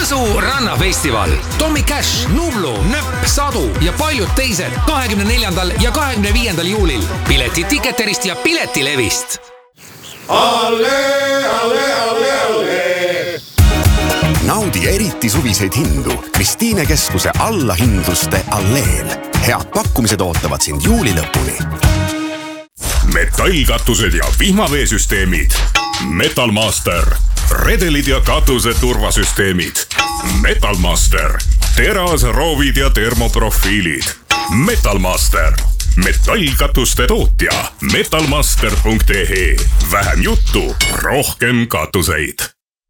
Võsu rannafestival, Tommy Cash, Nublu, Nöpp, Sadu ja paljud teised 24. ja 25. juulil. Piletid Ticketerist ja Piletilevist. Alle, alle, alle, alle. Naudi eriti suviseid hindu Kristiine keskuse allahindluste alleel. Head pakkumised ootavad sind juuli lõpuni. Metallkatused ja vihmaveesüsteemid. Metalmaster. Redelid ja katuse turvasüsteemid. Metalmaster. Teras, roovid ja termoprofiilid. Metalmaster. Metallkatuste tootja. Metalmaster.ee. Vähem juttu, rohkem katuseid.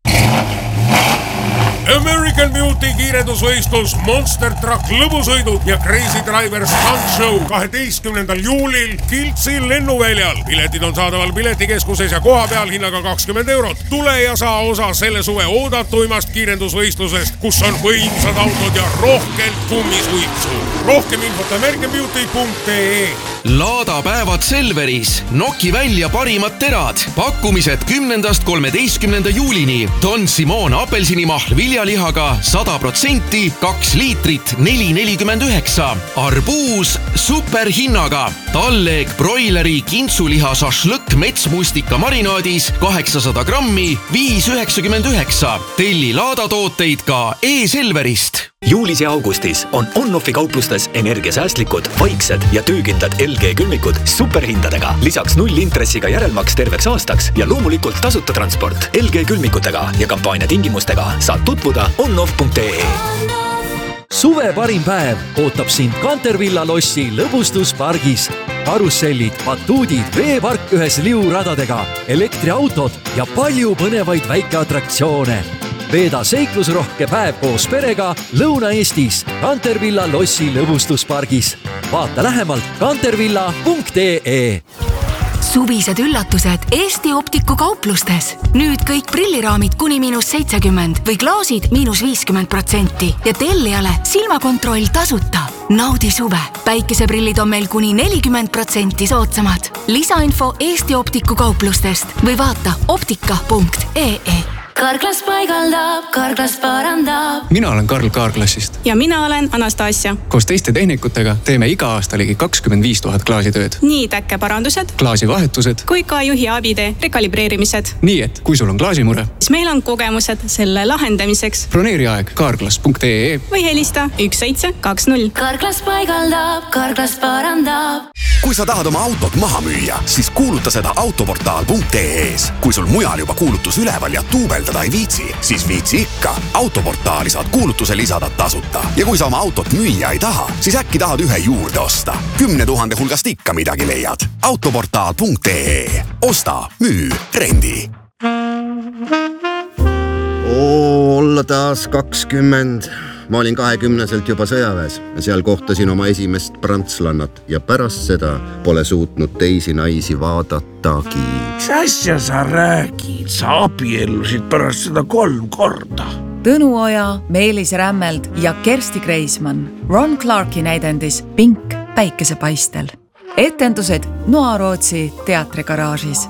American Beauty kiirendusvõistlus, Monster Truck lõbusõidud ja Crazy Driver Stunt Show 12. juulil Kiltsi lennuväljal. Piletid on saadaval piletikeskuses ja koha peal hinnaga 20 €. Tule ja saa osa selle suve oodatuimast kiirendusvõistlusest, kus on võimsad autod ja rohkelt kummisuitsu. Rohkem infot americanbeauty.ee. Laadapäevad Selveris. Noki välja parimad terad. Pakkumised 10.–13. juulini. Don Simon apelsinimahl viljalihaga 100%, 2 liitrit 4,49. Arbuus superhinnaga. Talleg broileri kintsuliha šašlõkk metsmustika marinaadis 800 grammi 5,99. Telli laadatooteid ka e-Selverist. Juulis ja augustis on On-Offi kauplustes energiasäästlikud, vaiksed ja töökindlad LG külmikud superhindadega. Lisaks 0 intressiga järelmaks terveks aastaks ja loomulikult tasuta transport LG külmikutega ja kampaania tingimustega saad tutvuda onoff.ee. Suve parim päev ootab sind Cantervilla lossi lõbustuspargis. Karussellid, batuudid, veepark ühes liuradadega, elektriautod ja palju põnevaid väikeatraktsioone. Veeda seiklusrohke päev koos perega Lõuna-Eestis Cantervilla lossi lõbustuspargis. Vaata lähemalt cantervilla.ee. Suvised üllatused Eesti Optiku kauplustes. Nüüd kõik prilliraamid kuni -70% või klaasid -50% ja tellijale silmakontroll tasuta. Naudi suve. Päikeseprillid on meil kuni 40% soodsamad. Lisainfo Eesti Optiku kauplustest või vaata optika.ee. Karklas paigaldab, Karklas parandab. Mina olen Karl Kaarklassist. Ja mina olen Anastasia. Koos teiste tehnikutega teeme iga aasta ligi 25 000 klaasitööd. Nii täkkeparandused, klaasivahetused kui ka juhi abide rekalibreerimised. Nii et kui sul on klaasimure, siis meil on kogemused selle lahendamiseks. Broneeri aeg kaarklas.ee või helista 1720. Karklas paigaldab, Karklas parandab. Kui sa tahad oma autot maha müüa, siis kuuluta seda autoportaal.ee-s. Kui sul mujal juba kuulutus üleval ja tuubeldada ei viitsi, siis viitsi ikka. Autoportaali saad kuulutuse lisada tasuta. Ja kui sa oma autot müüa ei taha, siis äkki tahad ühe juurde osta. 10 000 hulgast ikka midagi leiad. Autoportaal.ee. Osta, müü, rendi. Olla taas 20. Ma olin 20-selt juba sõjaväes ja seal kohtasin oma esimest prantslannat ja pärast seda pole suutnud teisi naisi vaadatagi. Mis asja sa räägid? Sa abiellusid pärast seda 3 korda. Tõnu Oja, Meelis Rämmeld ja Kersti Kreismann Ron Clarki näidendis Pink päikesepaistel. Etendused Noarootsi teatrigaraažis.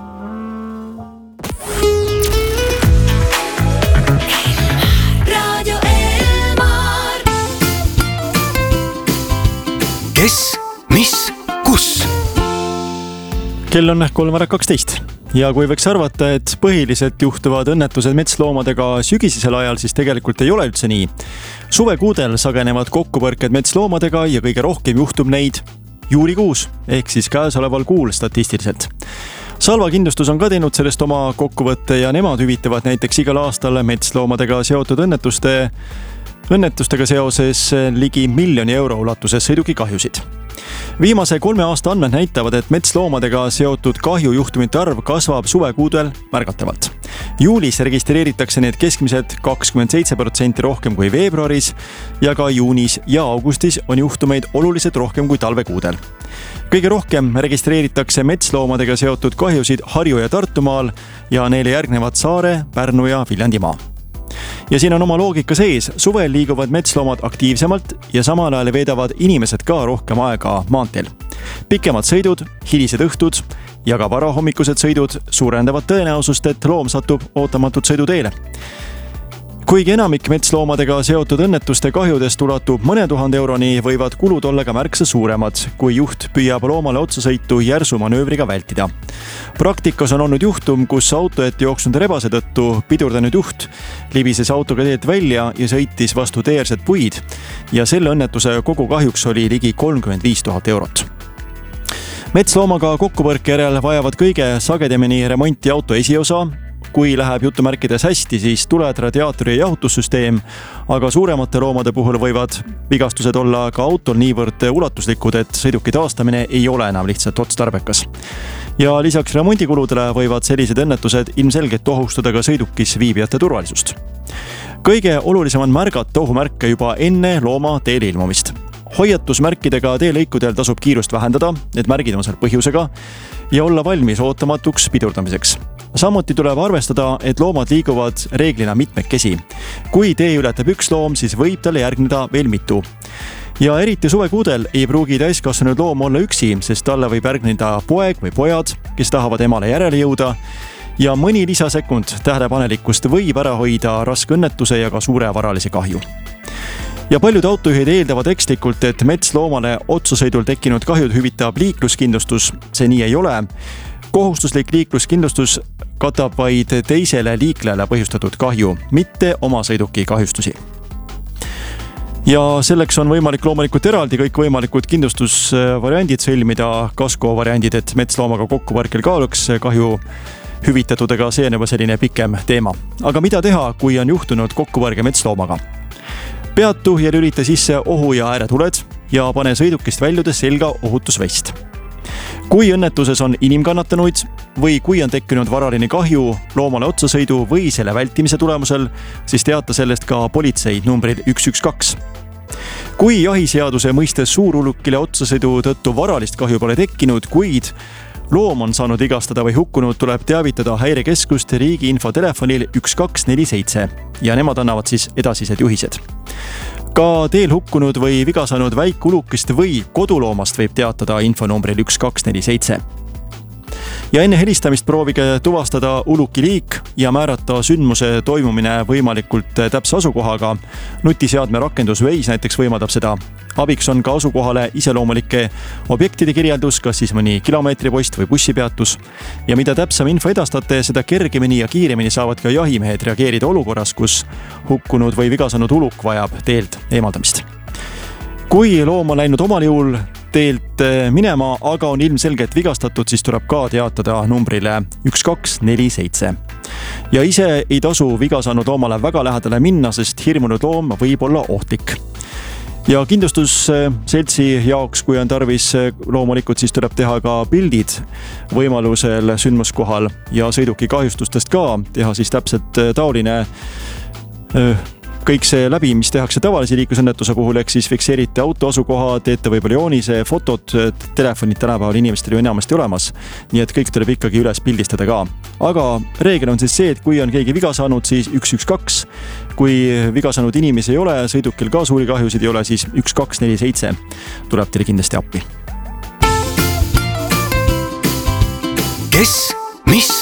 Kes, mis, kus? Kell on 3:12 ja kui võiks arvata, et põhiliselt juhtuvad õnnetused metsloomadega sügisesel ajal, siis tegelikult ei ole üldse nii. Suvekuudel sagenevad kokkupõrked metsloomadega ja kõige rohkem juhtub neid juulikuus ehk siis käesoleval kuul statistiliselt. Salva kindlustus on ka teinud sellest oma kokkuvõtte ja nemad hüvitavad näiteks igal aastal metsloomadega seotud õnnetustega seoses ligi 1 000 000 euro ulatuses sõidukikahjusid. Viimase 3 aasta andmed näitavad, et metsloomadega seotud kahjujuhtumite arv kasvab suvekuudel märgatavalt. Juulis registreeritakse need keskmiselt 27% rohkem kui veebruaris ja ka juunis ja augustis on juhtumeid oluliselt rohkem kui talvekuudel. Kõige rohkem registreeritakse metsloomadega seotud kahjusid Harju- ja Tartumaal ja neile järgnevad Saare, Pärnu ja Viljandimaa. Ja siin on oma loogika sees, suvel liiguvad metsloomad aktiivsemalt ja samal ajal veedavad inimesed ka rohkem aega maanteel. Pikemad sõidud, hilised õhtud ja ka varahommikused sõidud suurendavad tõenäosust, et loom satub ootamatult sõiduteele. Kuigi enamik metsloomadega seotud õnnetuste kahjudest ulatub mõne 1000 euroni, võivad kulud olla ka märksa suuremad, kui juht püüab loomale otsasõitu järsu manöövriga vältida. Praktikas on olnud juhtum, kus auto ette jooksnud rebase tõttu pidurdanud juht libises autoga teelt välja ja sõitis vastu teeäärset puid ja selle õnnetuse kogu kahjuks oli ligi 35 000 eurot. Metsloomaga kokkupõrke järel vajavad kõige sagedamini remonti auto esiosa. Kui läheb jutumärkides hästi, siis tuled radiaatori ja jahutussüsteem, aga suuremate loomade puhul võivad vigastused olla ka autol niivõrd ulatuslikud, et sõiduki taastamine ei ole enam lihtsalt otstarbekas. Ja lisaks remondikuludele võivad sellised õnnetused ilmselgelt ohustada ka sõidukis viibijate turvalisust. Kõige olulisem on märgata ohumärke juba enne looma teele ilmumist. Hoiatusmärkidega teelõikudel tasub kiirust vähendada, need märgid on seal põhjusega, ja olla valmis ootamatuks pidurdamiseks. Samuti tuleb arvestada, et loomad liiguvad reeglina mitmekesi. Kui tee ületab üks loom, siis võib talle järgneda veel mitu. Ja eriti suvekuudel ei pruugi täiskasvanud loom olla üksi, sest talle võib järgneda poeg või pojad, kes tahavad emale järele jõuda. Ja mõni lisasekund tähelepanelikkust võib ära hoida raske õnnetuse ja ka suure varalise kahju. Ja paljud autojuhid eeldavad ekslikult, et metsloomale otsasõidul tekkinud kahjud hüvitab liikluskindlustus. See nii ei ole. Kohustuslik liikluskindlustus katab vaid teisele liiklejale põhjustatud kahju, mitte oma sõiduki kahjustusi. Ja selleks on võimalik loomulikult eraldi kõik võimalikud kindlustusvariandid sõlmida, kasko variandid, et metsloomaga kokkupõrkel kaaluks kahju hüvitatud, aga see on juba selline pikem teema. Aga mida teha, kui on juhtunud kokkupõrge metsloomaga? Peatu ja lülita sisse ohu- ja ääretuled ja pane sõidukist väljudes selga ohutusvest. Kui õnnetuses on inimkannatanuid või kui on tekkinud varaline kahju loomale otsasõidu või selle vältimise tulemusel, siis teata sellest ka politsei numbril 112. Kui jahiseaduse mõistes suurulukile otsasõidu tõttu varalist kahju pole tekkinud, kuid loom on saanud vigastada või hukkunud, tuleb teavitada häirekeskust riigi infotelefonil 1247 ja nemad annavad siis edasised juhised. Ka teel hukkunud või vigasanud väikulukist või koduloomast võib teatada infonumbril 1247. Ja enne helistamist proovige tuvastada uluki liik ja määrata sündmuse toimumine võimalikult täpse asukohaga. Nutiseadme rakendus Waze näiteks võimaldab seda. Abiks on ka asukohale iseloomulike objektide kirjeldus, kas siis mõni kilomeetripost või bussipeatus. Ja mida täpsem info edastate, seda kergemini ja kiiremini saavad ka jahimehed reageerida olukorras, kus hukkunud või vigasanud uluk vajab teelt eemaldamist. Kui loom on läinud omal juhul teelt minema, aga on ilmselgelt vigastatud, siis tuleb ka teatada numbrile 1247. Ja ise ei tasu viga saanud loomale väga lähedale minna, sest hirmunud loom võib olla ohtlik. Ja kindlustusseltsi jaoks, kui on tarvis loomulikult, siis tuleb teha ka pildid võimalusel sündmuskohal ja sõiduki kahjustustest ka teha siis täpselt taoline kõik see läbi, mis tehakse tavalise liiklusõnnetuse puhul, ehk siis fikseerite auto asukoha, teete võib-olla joonise, fotod, telefonid tänapäeval inimestel ju enamasti olemas, nii et kõik tuleb ikkagi üles pildistada ka. Aga reegel on siis see, et kui on keegi viga saanud, siis 112, kui viga saanud inimesi ei ole, sõidukil ka suuri kahjusid ei ole, siis 1247 tuleb teile kindlasti appi. Kes, mis